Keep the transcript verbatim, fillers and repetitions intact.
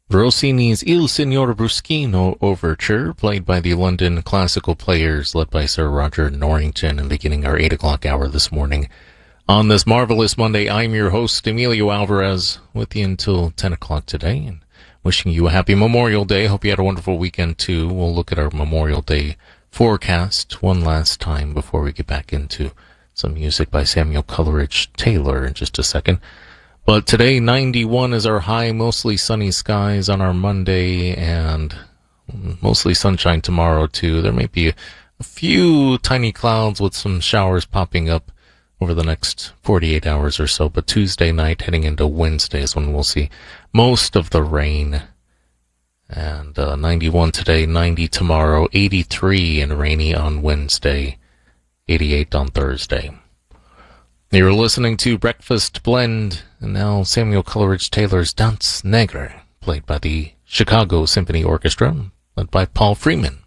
Rossini's Il Signor Bruschino Overture, played by the London Classical Players, led by Sir Roger Norrington, and beginning our eight o'clock hour this morning. On this marvelous Monday, I'm your host, Emilio Alvarez, with you until ten o'clock today, and wishing you a happy Memorial Day. Hope you had a wonderful weekend, too. We'll look at our Memorial Day forecast one last time before we get back into some music by Samuel Coleridge Taylor in just a second. But today, ninety-one is our high, mostly sunny skies on our Monday, and mostly sunshine tomorrow, too. There may be a, a few tiny clouds with some showers popping up over the next forty-eight hours or so, but Tuesday night heading into Wednesday is when we'll see most of the rain. And uh, ninety-one today, ninety tomorrow, eighty-three and rainy on Wednesday, eighty-eight on Thursday. You're listening to Breakfast Blend, and now Samuel Coleridge Taylor's Danse Negre, played by the Chicago Symphony Orchestra, led by Paul Freeman.